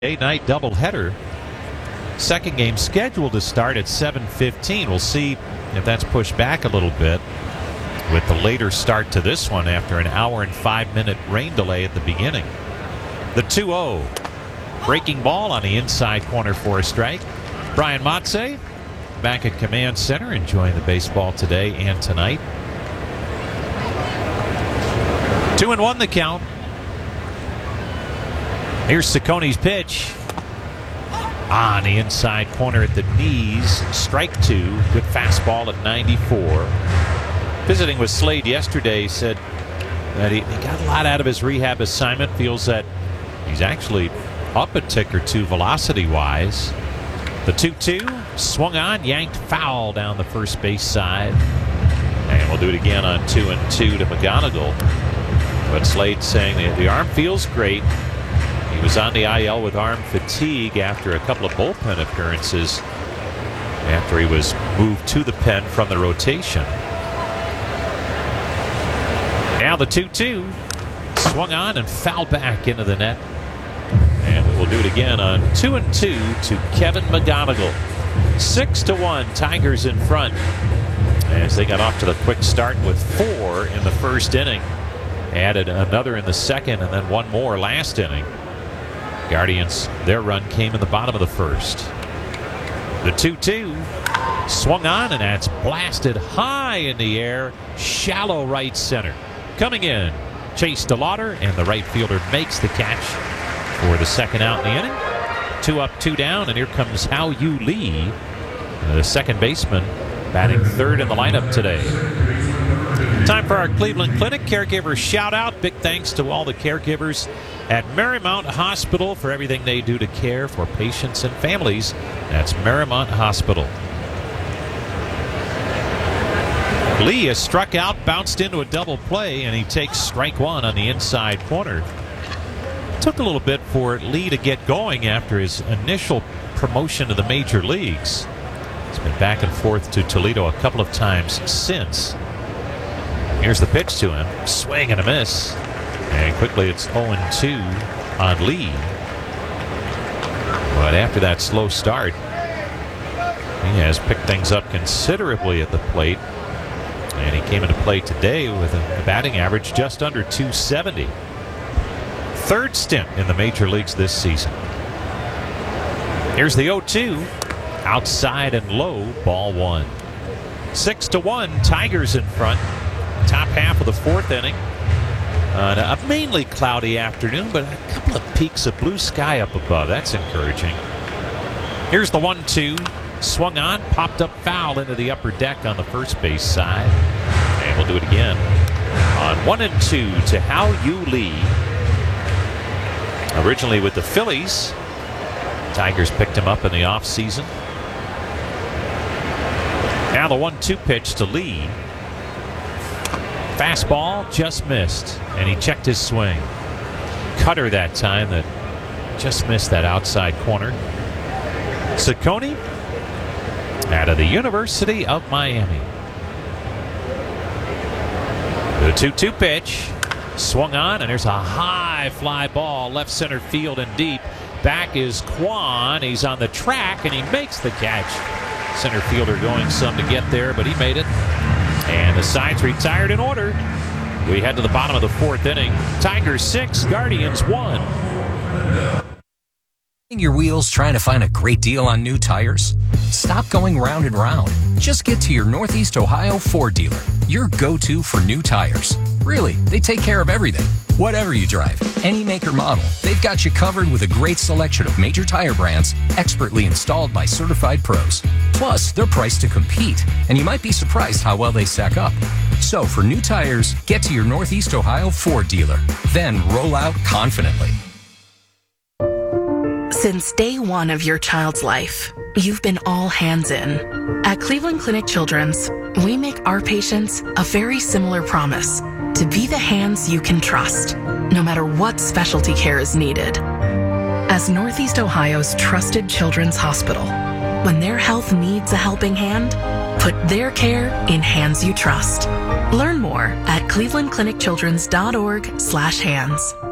Night doubleheader. Second game scheduled to start at 7:15. We'll see if that's pushed back a little bit with the later start to this one after an hour and 5-minute rain delay at the beginning. The 2-0. Breaking ball on the inside corner for a strike. Brian Motze back at command center, enjoying the baseball today and tonight. 2-1 the count. Here's Cicconi's pitch. On the inside corner at the knees. Strike two. Good fastball at 94. Visiting with Slade yesterday, said that he got a lot out of his rehab assignment. Feels that he's actually up a tick or two velocity-wise. The 2-2. Swung on, yanked foul down the first base side. And we'll do it again on 2-2 to McGonigal. But Slade saying the arm feels great. He was on the IL with arm fatigue after a couple of bullpen appearances after he was moved to the pen from the rotation. Now the 2-2. Swung on and fouled back into the net. And we will do it again on 2-2 to Kevin McGonigal. 6-1, Tigers in front as they got off to the quick start with 4 in the first inning. Added another in the second and then one more last inning. Guardians, their run came in the bottom of the first. The 2-2 swung on, and that's blasted high in the air, shallow right center. Coming in, Chase DeLauder, and the right fielder makes the catch for the second out in the inning. 2 up, 2 down, and here comes Hao-Yu Lee, the second baseman, batting third in the lineup today. Time for our Cleveland Clinic caregiver shout out. Big thanks to all the caregivers at Marymount Hospital for everything they do to care for patients and families. That's Marymount Hospital. Lee is struck out, bounced into a double play, and he takes strike one on the inside corner. Took a little bit for Lee to get going after his initial promotion to the major leagues. He's been back and forth to Toledo a couple of times since. Here's the pitch to him. Swing and a miss. And quickly it's 0-2 on Lee. But after that slow start, he has picked things up considerably at the plate. And he came into play today with a batting average just under 270. Third stint in the major leagues this season. Here's the 0-2. Outside and low, ball one. 6-1, Tigers in front. Top half of the fourth inning. A mainly cloudy afternoon, but a couple of peaks of blue sky up above. That's encouraging. Here's the 1-2. Swung on, popped up foul into the upper deck on the first base side. And we'll do it again on 1-2 to Hao-Yu Lee. Originally with the Phillies. Tigers picked him up in the offseason. Now the 1-2 pitch to Lee. Fastball just missed, and he checked his swing. Cutter that time that just missed that outside corner. Cicconi out of the University of Miami. The 2-2 pitch swung on, and there's a high fly ball left center field and deep. Back is Kwan. He's on the track, and he makes the catch. Center fielder going some to get there, but he made it. And the side's retired in order. We head to the bottom of the fourth inning. Tigers 6, Guardians 1. Your wheels trying to find a great deal on new tires? Stop going round and round. Just get to your Northeast Ohio Ford dealer, your go-to for new tires. Really, they take care of everything. Whatever you drive, any make or model, they've got you covered with a great selection of major tire brands expertly installed by certified pros. Plus, they're priced to compete, and you might be surprised how well they stack up. So for new tires, get to your Northeast Ohio Ford dealer. Then roll out confidently. Since day one of your child's life, you've been all hands in. At Cleveland Clinic Children's, we make our patients a very similar promise: to be the hands you can trust, no matter what specialty care is needed. As Northeast Ohio's trusted children's hospital, when their health needs a helping hand, put their care in hands you trust. Learn more at clevelandclinicchildrens.org/hands.